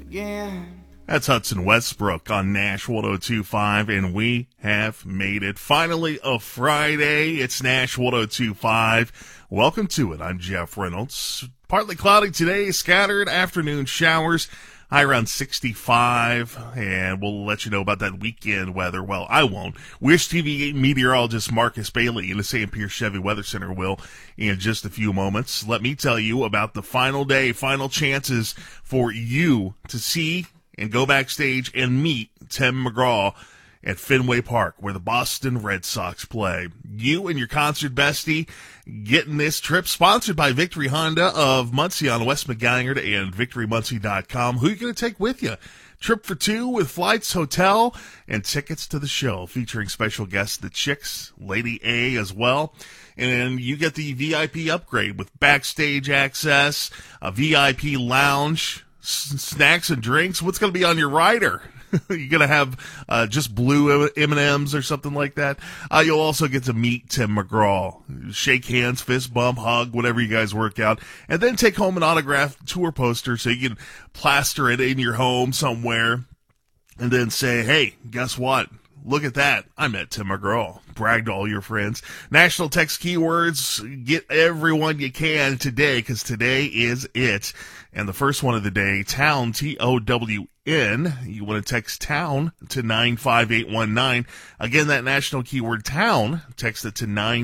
again. That's Hudson Westbrook on Nash 102.5, and we have made it. Finally, a Friday. It's Nash 102.5. Welcome to it. I'm Jeff Reynolds. Partly cloudy today, scattered afternoon showers. High around 65, and we'll let you know about that weekend weather. Well, I won't. Wish TV meteorologist Marcus Bailey in the St. Pierre Chevy Weather Center will in just a few moments. Let me tell you about the final day, final chances for you to see and go backstage and meet Tim McGraw at Fenway Park, where the Boston Red Sox play. You and your concert bestie getting this trip, sponsored by Victory Honda of Muncie on West McGallagher and VictoryMuncie.com. Who are you going to take with you? Trip for two with flights, hotel, and tickets to the show, featuring special guests, the Chicks, Lady A as well. And then you get the VIP upgrade with backstage access, a VIP lounge, snacks and drinks. What's going to be on your rider? You're going to have just blue M&Ms or something like that. You'll also get to meet Tim McGraw. Shake hands, fist bump, hug, whatever you guys work out. And then take home an autographed tour poster so you can plaster it in your home somewhere. And then say, hey, guess what? Look at that. I met Tim McGraw. Brag to all your friends. National text keywords. Get everyone you can today, because today is it. And the first one of the day, town, T-O-W-N. You want to text town to 95819. Again, that national keyword town, text it to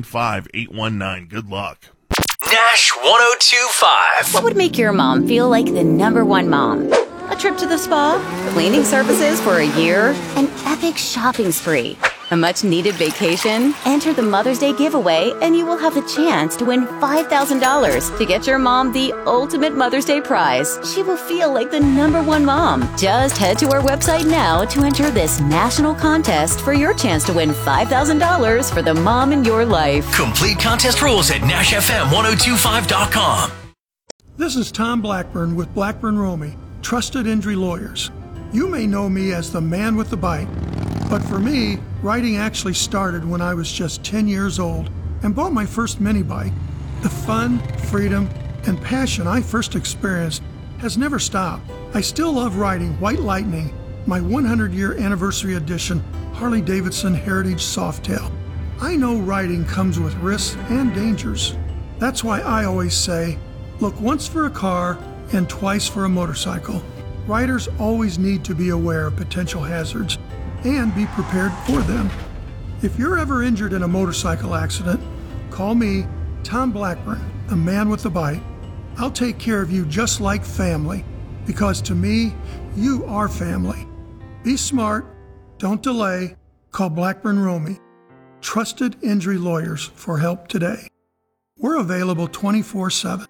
95819. Good luck. Nash 102.5. What would make your mom feel like the number one mom? A trip to the spa? Cleaning services for a year? An epic shopping spree? A much-needed vacation? Enter the Mother's Day giveaway and you will have the chance to win $5,000 to get your mom the ultimate Mother's Day prize. She will feel like the number one mom. Just head to our website now to enter this national contest for your chance to win $5,000 for the mom in your life. Complete contest rules at NashFM1025.com. This is Tom Blackburn with Blackburn Romey, Trusted Injury Lawyers. You may know me as the man with the bite, but for me, writing actually started when I was just 10 years old and bought my first mini bike. The fun, freedom, and passion I first experienced has never stopped. I still love riding White Lightning, my 100-year anniversary edition Harley-Davidson Heritage Softail. I know riding comes with risks and dangers. That's why I always say, look once for a car and twice for a motorcycle. Riders always need to be aware of potential hazards and be prepared for them. If you're ever injured in a motorcycle accident, call me, Tom Blackburn, the man with the bite. I'll take care of you just like family, because to me, you are family. Be smart, don't delay, call Blackburn Romey, Trusted Injury Lawyers, for help today. We're available 24/7.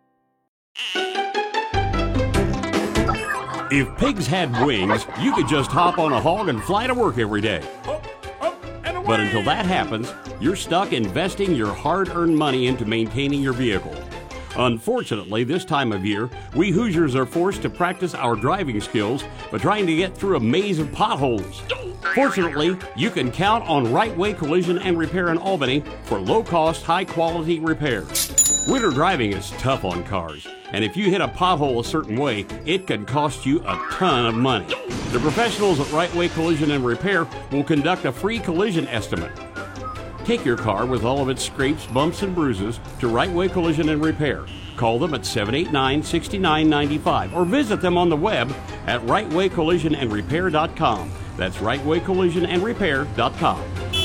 If pigs had wings, you could just hop on a hog and fly to work every day. But until that happens, you're stuck investing your hard-earned money into maintaining your vehicle. Unfortunately, this time of year, we Hoosiers are forced to practice our driving skills by trying to get through a maze of potholes. Fortunately, you can count on Right Way Collision and Repair in Albany for low-cost, high-quality repairs. Winter driving is tough on cars, and if you hit a pothole a certain way, it can cost you a ton of money. The professionals at Right Way Collision and Repair will conduct a free collision estimate. Take your car with all of its scrapes, bumps, and bruises to Right Way Collision and Repair. Call them at 789-6995 or visit them on the web at rightwaycollisionandrepair.com. That's rightwaycollisionandrepair.com.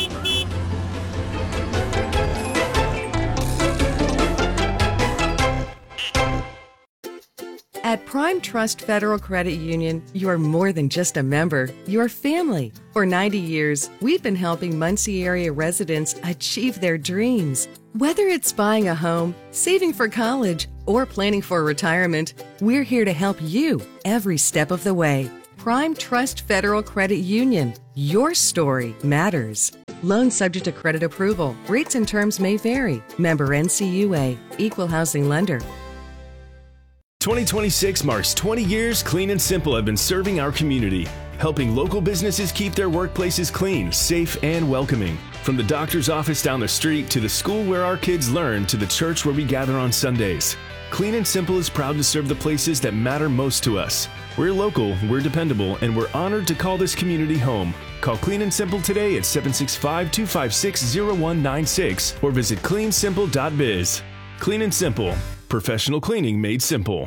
At Prime Trust Federal Credit Union, you are more than just a member, you're family. For 90 years, we've been helping Muncie area residents achieve their dreams. Whether it's buying a home, saving for college, or planning for retirement, we're here to help you every step of the way. Prime Trust Federal Credit Union. Your story matters. Loan subject to credit approval. Rates and terms may vary. Member NCUA. Equal housing lender. 2026 marks 20 years Clean and Simple have been serving our community, helping local businesses keep their workplaces clean, safe, and welcoming. From the doctor's office down the street to the school where our kids learn to the church where we gather on Sundays. Clean and Simple is proud to serve the places that matter most to us. We're local, we're dependable, and we're honored to call this community home. Call Clean and Simple today at 765-256-0196 or visit cleansimple.biz. Clean and Simple. Professional cleaning made simple.